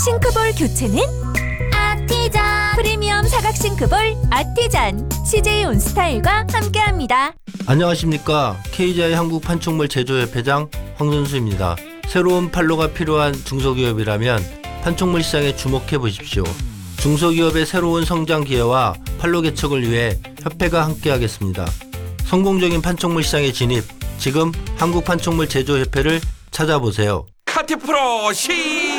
싱크볼 교체는 아티잔. 프리미엄 사각 싱크볼 아티잔. CJ 온스타일과 함께합니다. 안녕하십니까. KGI 한국판촉물 제조협회장 황선수입니다. 새로운 판로가 필요한 중소기업이라면 판촉물 시장에 주목해 보십시오. 중소기업의 새로운 성장 기회와 판로 개척을 위해 협회가 함께하겠습니다. 성공적인 판촉물 시장에 진입, 지금 한국판촉물 제조협회를 찾아보세요. 카티프로 시